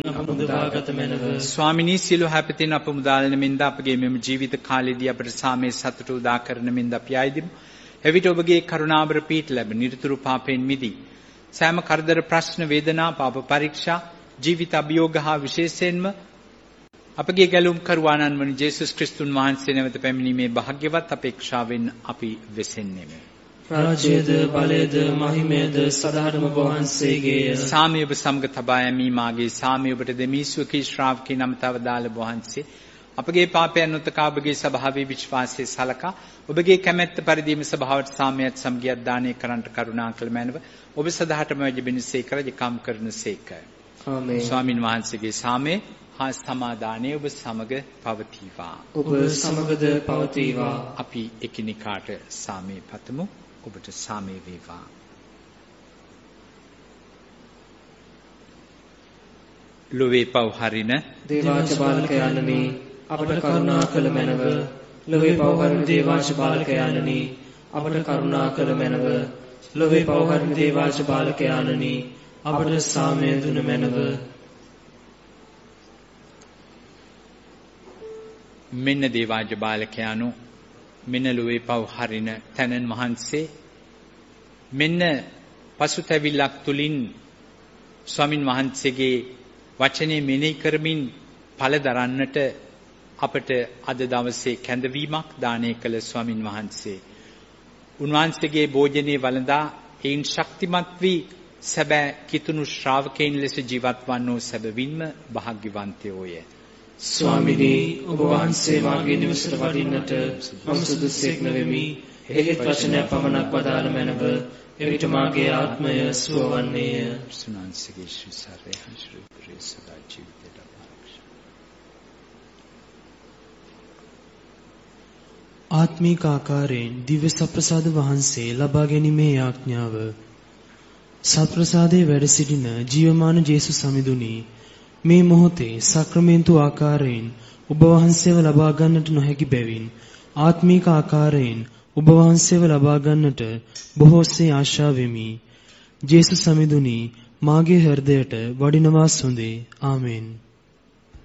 අපමුදාගත මැනව. ස්වාමිනී සියලු හැපතෙන් අප මුදාලන මෙන්ද අපගේ මෙම ජීවිත කාලයේදී අපට සාමයේ සතුට උදා කරන මෙන්ද අපි ආයිදිමු. එවිට ඔබගේ කරුණාවර පීඨ ලැබ නිරතුරු පාපයෙන් මිදී සෑම කරදර ප්‍රශ්න වේදනා පාප පරීක්ෂා ජීවිත අභියෝග හා විශේෂයෙන්ම අපගේ ගැලුම් කරුවාණන් වන ජේසුස් ක්‍රිස්තුන් වහන්සේ නැවත පැමිණීමේ භාග්‍යවත් අපේක්ෂාවෙන් අපි වෙසෙන්නේමු. රාජ්‍යද බලයද මහිමයද සදාටම ඔබ වහන්සේගේය. සාමය ඔබ සමග තබා යමී මාගේ සාමය ඔබට දෙමි සුවකී ශ්‍රාවකී නමතව දාල වහන්සේ අපගේ පාපයන් උතකා ඔබගේ ස්වභාවී විශ්වාසයේ සලකා ඔබගේ කැමැත්ත පරිදිම ස්වභාවට සාමයත් සමගියක් දානය කරන්නට කරුණා කළ මැනව ඔබ සදාටම වැඩිබිනසේක රජකම් කරනසේක. ආමේන්. ස්වාමින් වහන්සේගේ සාමය හා සමාදානය ඔබ සමග පවතිවා. ඔබ සමගද පවතිවා. අපි එකිනෙකාට සාමය පතමු. ඔබට සාමය වේවා. ලොවේ පව් හරින දේවාච බාලකයාණනි අපට කරුණා කළ මැනව. ලොවේ පව් හරින දේවාච බාලකයාණනි අපට කරුණා කළ මැනව. ලොවේ පව් හරින දේවාච බාලකයාණනි අපට සාමය දුන මැනව. මෙන්න දේවාජ බාලකයාණෝ මෙන්න ලොවේ පව් හරින තැනන් වහන්සේ මෙන්න පසුතැවිල්ලක් තුලින් ස්වාමින් වහන්සේගේ වචනේ මෙනෙහි කරමින් ඵල දරන්නට අපට අද දවසේ කැඳවීමක් දානය කළ ස්වාමින් වහන්සේ උන්වහන්සේගේ භෝජනේ වළඳා ඒන් ශක්තිමත් වී සැබෑ කිතුණු ශ්‍රාවකයන් ලෙස ජීවත් වන්නෝ සැබවින්ම භාග්‍යවන්තයෝය. ස්වාමිනී ඔබ වහන්සේ මාගේ නිවසට වඩින්නට මම සුදුසෙක් නොවෙමි. එහෙත් වචනය පමණක් වදාළ මැනව. එවිට මාගේ ආත්මය සුවවන්නේය. සුනාන්සේගේ ශ්‍රී සාරේ හංසුරු සදා ජීවිතයට ආරක්ෂා. ආත්මික ආකාරයෙන් දිව්‍ය සප්‍රසාද වහන්සේ ලබා ගැනීමේ ආඥාව. සප්‍රසාදයේ වැඩ සිටින ජීවමාන ජේසුස් සමිඳුනි මේ මොහොතේ සක්‍රමේන්තු ආකාරයෙන් ඔබ වහන්සේව ලබා ගන්නට නොහැකි බැවින් ආත්මීක ආකාරයෙන් ඔබ වහන්සේව ලබා ගන්නට බොහෝසේ ආශා වෙමි. ජේසුස් සමිඳුනි මාගේ හෘදයට වඩිනවා සොඳේ. ආමෙන්.